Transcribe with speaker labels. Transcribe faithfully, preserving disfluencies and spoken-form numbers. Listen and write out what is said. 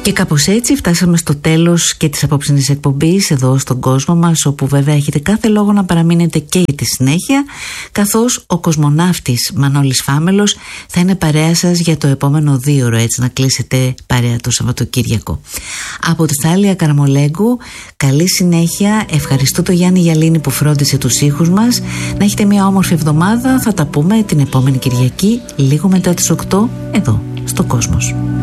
Speaker 1: Και κάπως έτσι φτάσαμε στο τέλος και της απόψινης εκπομπής εδώ στον κόσμο μας, όπου βέβαια έχετε κάθε λόγο να παραμείνετε και για τη συνέχεια, καθώς ο κοσμοναύτης Μανώλης Φάμελος θα είναι παρέα σας για το επόμενο δίωρο, έτσι να κλείσετε παρέα το Σαββατοκύριακο. Από τη Θάλια Καραμολέγκου, καλή συνέχεια, ευχαριστώ τον Γιάννη Γιαλίνη που φρόντισε τους ήχους μας, να έχετε μια όμορφη εβδομάδα, θα τα πούμε την επόμενη Κυριακή λίγο μετά τις οκτώ εδώ στο Κόσμος.